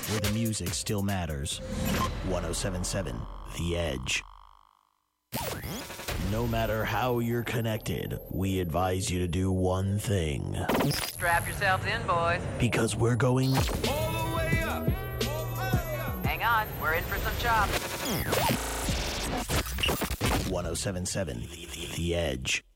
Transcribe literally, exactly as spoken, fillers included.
where the music still matters. one oh seven point seven The Edge. No matter how you're connected, we advise you to do one thing. Strap yourselves in, boys. Because we're going All the way up. All the way up. Hang on, we're in for some chops. one oh seven point seven The Edge.